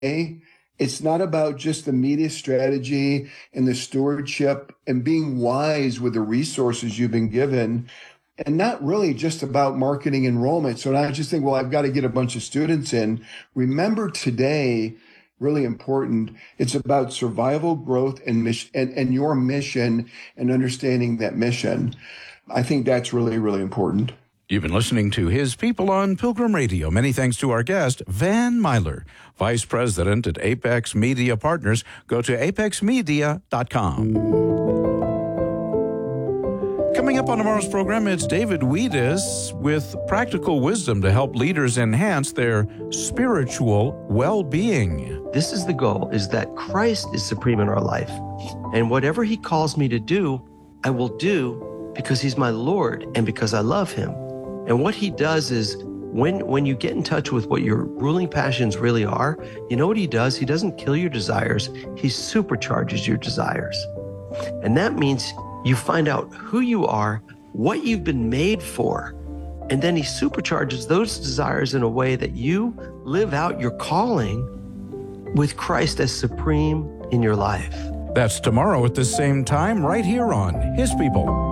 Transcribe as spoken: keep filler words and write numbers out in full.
It's not about just the media strategy and the stewardship and being wise with the resources you've been given, and not really just about marketing enrollment. So I just think, well, I've got to get a bunch of students in. Remember today, really important, it's about survival, growth, and mission, and, and your mission and understanding that mission. I think that's really, really important. You've been listening to His People on Pilgrim Radio. Many thanks to our guest, Van Meiler, Vice President at Apex Media Partners. Go to apex media dot com. Coming up on tomorrow's program, it's David Wiedis with practical wisdom to help leaders enhance their spiritual well-being. This is the goal, is that Christ is supreme in our life. And whatever he calls me to do, I will do because he's my Lord and because I love him. And what he does is when, when you get in touch with what your ruling passions really are, you know what he does? He doesn't kill your desires. He supercharges your desires. And that means you find out who you are, what you've been made for, and then he supercharges those desires in a way that you live out your calling with Christ as supreme in your life. That's tomorrow at the same time, right here on His People.